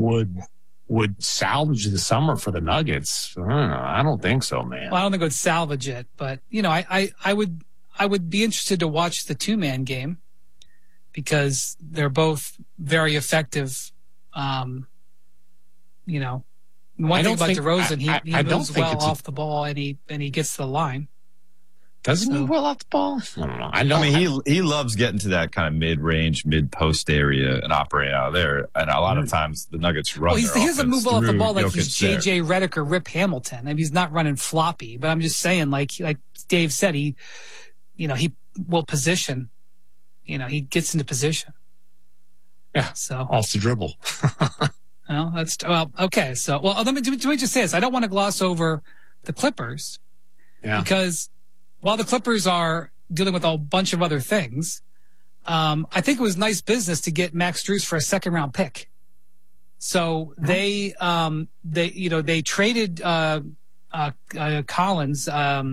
would salvage the summer for the Nuggets. I don't think so, man. Well, I don't think it would salvage it, but I would be interested to watch the 2-man game because they're both very effective. One thing about DeRozan, he moves well off the ball and he gets to the line. Does he move well off the ball? I don't know. I mean, he loves getting to that kind of mid-range, mid-post area and operating out of there. And a lot of times the Nuggets run. Well, he doesn't move well off the ball like he's J.J. Redick or Rip Hamilton. I mean, he's not running floppy. But I'm just saying, like Dave said, he will position. He gets into position. Yeah. So off the dribble. Okay. So let me just say this. I don't want to gloss over the Clippers. Yeah. Because while the Clippers are dealing with a bunch of other things, I think it was nice business to get Max Strus for a 2nd-round pick. So they traded Collins.